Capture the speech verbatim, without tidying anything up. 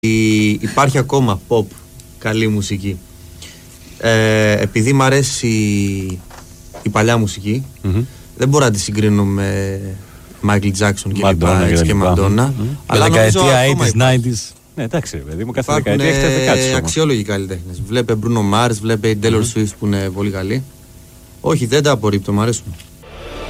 υπάρχει ακόμα pop, καλή μουσική. Ε, επειδή μ' αρέσει η παλιά μουσική, mm-hmm. δεν μπορώ να τη συγκρίνω με Michael Jackson και λοιπά, έτσι, και Madonna. Mm-hmm. Αλλά δεκαετία ογδόντα, ενενήντα. Ναι, εντάξει, παιδί μου, κάθε δεκαετία έχετε κάτι. Αξιόλογοι καλλιτέχνες. Βλέπε Bruno Mars, βλέπε Taylor Swift που είναι πολύ καλή. Όχι, δεν τα απορρίπτω, μ' αρέσουν.